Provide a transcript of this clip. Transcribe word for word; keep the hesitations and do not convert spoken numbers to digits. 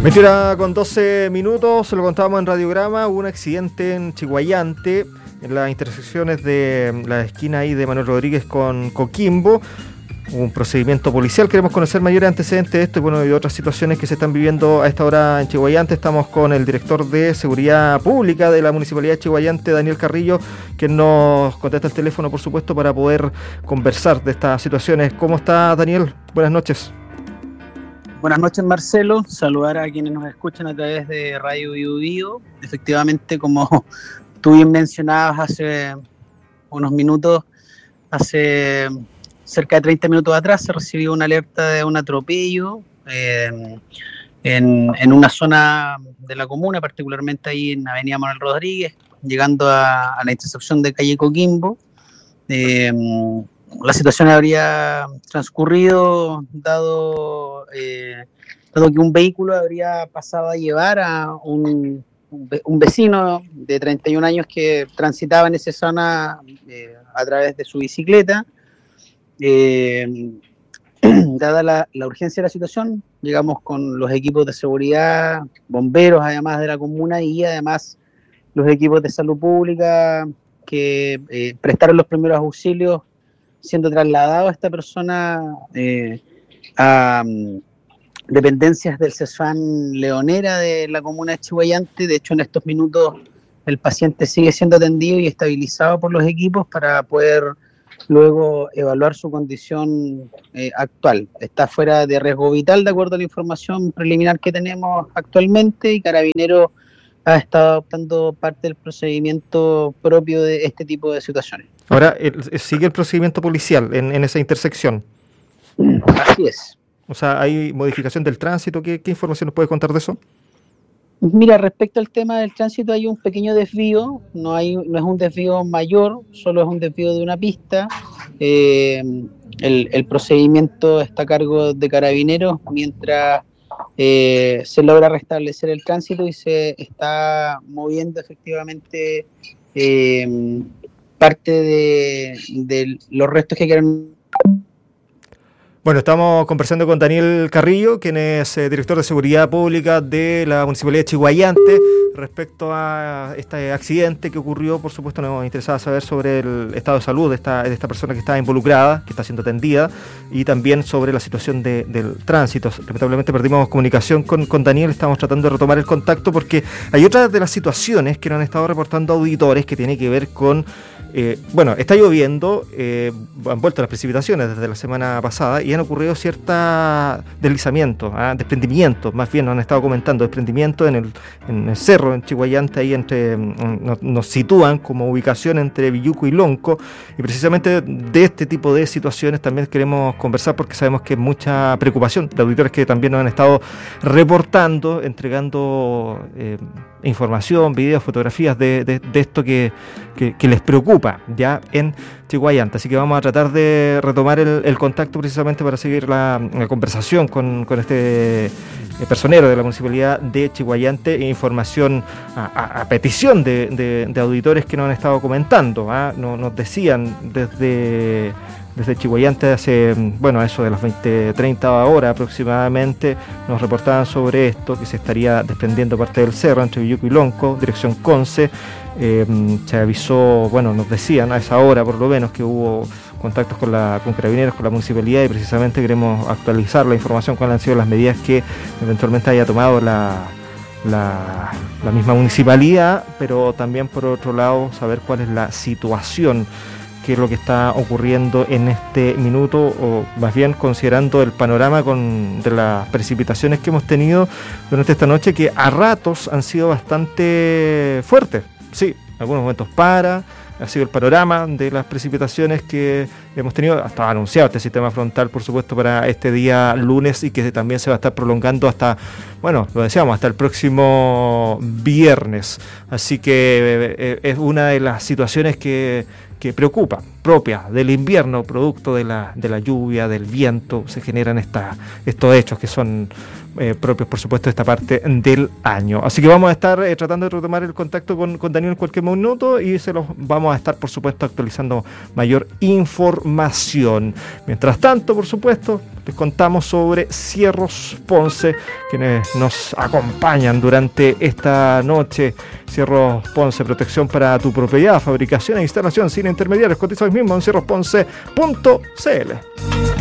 veintiuna con doce minutos, se lo contábamos en Radiograma, hubo un accidente en Chiguayante, en las intersecciones de la esquina ahí de Manuel Rodríguez con Coquimbo. Hubo un procedimiento policial, queremos conocer mayores antecedentes de esto y bueno, y otras situaciones que se están viviendo a esta hora en Chiguayante. Estamos con el director de Seguridad Pública de la Municipalidad de Chiguayante, Daniel Carrillo, que nos contesta el teléfono, por supuesto, para poder conversar de estas situaciones. ¿Cómo está, Daniel? Buenas noches. Buenas noches, Marcelo. Saludar a quienes nos escuchan a través de Radio Bio Bio. Efectivamente, como tú bien mencionabas hace unos minutos, hace cerca de treinta minutos atrás se recibió una alerta de un atropello eh, en, en una zona de la comuna, particularmente ahí en Avenida Manuel Rodríguez, llegando a, a la intersección de calle Coquimbo. Eh, La situación habría transcurrido dado, eh, dado que un vehículo habría pasado a llevar a un, un vecino de treinta y un años que transitaba en esa zona eh, a través de su bicicleta. Eh, dada la, la urgencia de la situación, llegamos con los equipos de seguridad, bomberos además de la comuna y además los equipos de salud pública que eh, prestaron los primeros auxilios, siendo trasladado a esta persona eh, a um, dependencias del CESFAM Leonera de la comuna de Chiguayante. De hecho, en estos minutos el paciente sigue siendo atendido y estabilizado por los equipos para poder luego evaluar su condición eh, actual. Está fuera de riesgo vital, de acuerdo a la información preliminar que tenemos actualmente, y Carabineros ha estado adoptando parte del procedimiento propio de este tipo de situaciones. Ahora, el, sigue el procedimiento policial en, en esa intersección. Así es. O sea, ¿hay modificación del tránsito? ¿Qué, qué información nos puede contar de eso? Mira, respecto al tema del tránsito hay un pequeño desvío, no hay, no es un desvío mayor, solo es un desvío de una pista. Eh, el, el procedimiento está a cargo de Carabineros mientras eh, se logra restablecer el tránsito y se está moviendo efectivamente eh, parte de, de los restos que quedan. Bueno, estamos conversando con Daniel Carrillo, quien es eh, director de Seguridad Pública de la Municipalidad de Chiguayante, respecto a este accidente que ocurrió. Por supuesto, nos interesaba saber sobre el estado de salud de esta, de esta persona que está involucrada, que está siendo atendida, y también sobre la situación de, del tránsito. Lamentablemente perdimos comunicación con, con Daniel, estamos tratando de retomar el contacto porque hay otras de las situaciones que nos han estado reportando auditores que tiene que ver con... Eh, bueno, está lloviendo, eh, han vuelto las precipitaciones desde la semana pasada y han ocurrido ciertos deslizamientos, ¿eh? desprendimientos, más bien nos han estado comentando, desprendimientos en el, en el cerro, en Chiguayante, ahí entre, nos, nos sitúan como ubicación entre Villuco y Lonco, y precisamente de este tipo de situaciones también queremos conversar porque sabemos que hay mucha preocupación de auditores que también nos han estado reportando, entregando eh, información, videos, fotografías de, de, de esto que, que, que les preocupa ya en Chiguayante. Así que vamos a tratar de retomar el, el contacto precisamente para seguir la, la conversación con, con este eh, personero de la Municipalidad de Chiguayante, e información a, a, a petición de, de, de auditores que nos han estado comentando, ¿ah? no, nos decían desde... Desde Chiguayante hace, bueno, eso de las veinte, treinta horas aproximadamente, nos reportaban sobre esto, que se estaría desprendiendo parte del cerro entre Villuco y Lonco, dirección Conce. Eh, se avisó, bueno, nos decían a esa hora por lo menos que hubo contactos con, la, con Carabineros, con la Municipalidad, y precisamente queremos actualizar la información, cuáles han sido las medidas que eventualmente haya tomado la... La, la misma Municipalidad, pero también por otro lado saber cuál es la situación, qué es lo que está ocurriendo en este minuto, o más bien considerando el panorama con, de las precipitaciones que hemos tenido durante esta noche, que a ratos han sido bastante fuertes. Sí, en algunos momentos para, ha sido el panorama de las precipitaciones que hemos tenido. Estaba anunciado este sistema frontal, por supuesto, para este día lunes, y que también se va a estar prolongando hasta, bueno, lo decíamos, hasta el próximo viernes. Así que eh, es una de las situaciones que que preocupa, propia del invierno, producto de la, de la lluvia, del viento, se generan esta, estos hechos que son eh, propios, por supuesto, de esta parte del año. Así que vamos a estar eh, tratando de retomar el contacto con, con Daniel en cualquier minuto, y se los vamos a estar, por supuesto, actualizando mayor información. Mientras tanto, por supuesto, les contamos sobre Cierros Ponce, quienes nos acompañan durante esta noche. Cierros Ponce, protección para tu propiedad, fabricación e instalación sin intermediarios. Cotiza hoy mismo en cierros ponce punto c l.